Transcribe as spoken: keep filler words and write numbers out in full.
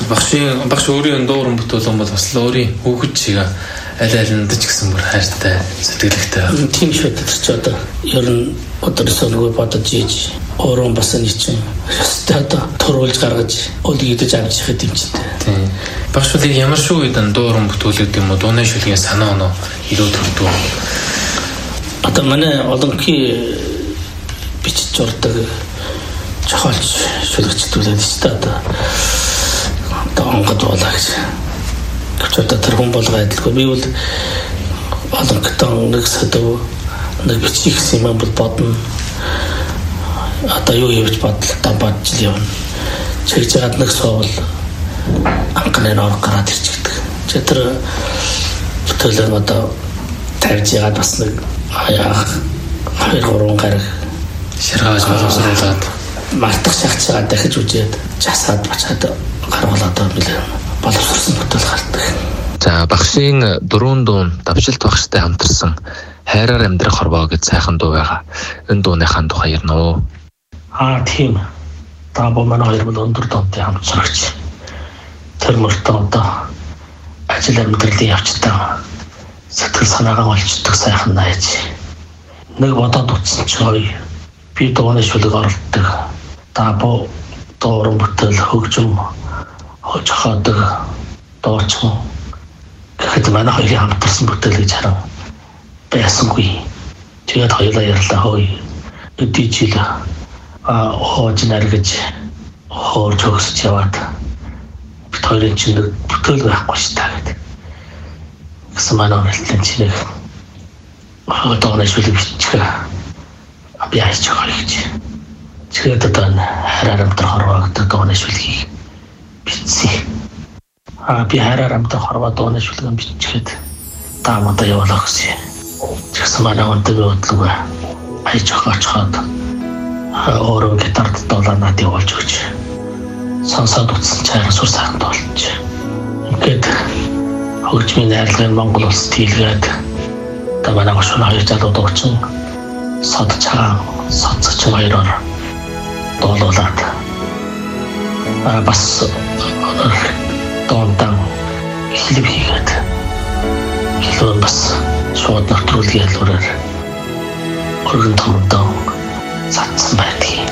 багшийн багш өөрийн дууран бүтээлэн бол бас л өөрийн хүүхэд шиг аль алинд ч гэсэн бүр хайртай сэтгэлэгтэй. Тийм шүү дээ ч одоо ер нь өдөрсөө нөгөө бодож ийж өөрөө бас нэг чинь өстой одоо төрүүлж гаргаж өлгийдэж авч ихэд юм чинь. Тийм. Багш бол ямар шүү үед дууран бүтээлүүд юм уу дууны шүлгийн санаа оноо илүү төрдөг. Одоо манай олонхи бичиж урдаг жохолч шүлгчдүүлээд шүү дээ одоо. Одоо онгод болоо гэж. Гэвч одоо тэр хүн болго адилгүй. Би бол олонхтой нэг сэдв нэг бичих гэсэн юм бол бодно. Одоо юу хийж бодлоо бодж л явна. Чигж хаад нэг суувал анхны нор гараад ирчихдэг. Чи тэр бүтээлээ одоо тавьж яагаад бас нэг хаяа хоёр гурван гараг ширгааж боловсруулаад мартах шахацгаа дахиж үжээд жасаад бачаад гаргалаад билээ боловсрсон бүтээл гардаг. За багшийн дөрвөн дуун давшилт багштай хамтарсан хайраар амьдрах хорвоо гэж сайхан дуу байгаа. Энэ дууныхаа тухай ярина уу? Аа тийм. Таабо манай хоёр бол өндөр донтой хамтрагч. Тэр мөртөө одоо ажил амьдралын явцдаа сэтгэл санаагаа олчдаг сайхан найз. Нэг бодоод утсан ч гоё. Би дууны шүлэг оролдог. Таабо дууран бүтээл хөгжим хожиходог дуучсан. Гэхэд манай хоёрын хамтарсан бүтээл гэж харав. Байсангүй. Тэгээд хоёулаа ярьлаа хөөе. Өдий жил а хоож наргаж хоорж өгсөж яваад бид хоёрын чинь бүтээл байхгүй шүү дээ гэдэг. Гэсэн манай ойлтын чинь хөөдөөний шүлэг бичих. Би хайж байгаа гэж. Тэгээд одоо хараар амтрах хорвоо гэдэг дууны шүлгийг бичсэн. А би хараар амтрах хорвоо дууны шүлгийг биччихэд таамада явуулах гэсэн. Тэгсэн манай өндөг бодлого хайж очиход өөрөө гитард дуулаад явуулж өгч сонсоод утсан чараа сур сайхан дуулж. Ингээд хөгжмийн найрлагын Монгол улсад хийлгээд одоо манай гошуун хоёр залууд өгсөн сод цагаан соцч хоёроор дуулуулад а бас доондан хэлб хийгээд хэлбэр бас шууд нөтрүүлгийн ялгаараар өргөн томдоо цацсан байдаг.